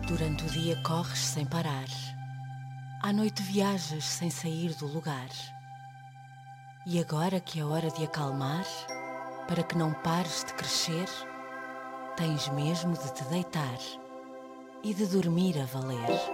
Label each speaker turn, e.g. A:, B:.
A: Durante o dia corres sem parar. À noite viajas sem sair do lugar. E agora que é hora de acalmar, para que não pares de crescer, tens mesmo de te deitar e de dormir a valer.